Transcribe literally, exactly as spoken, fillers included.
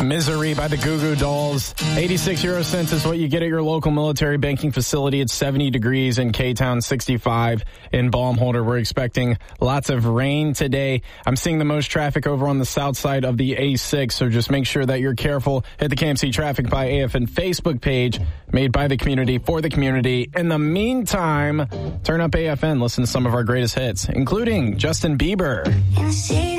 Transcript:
Misery by the Goo Goo Dolls. eighty-six euro cents is what you get at your local military banking facility. It's seventy degrees in K-Town, sixty-five in Baumholder. We're expecting lots of rain today. I'm seeing the most traffic over on the south side of the A six, so just make sure that you're careful. Hit the K M C Traffic by A F N Facebook page, made by the community, for the community. In the meantime, turn up A F N. Listen to some of our greatest hits, including Justin Bieber.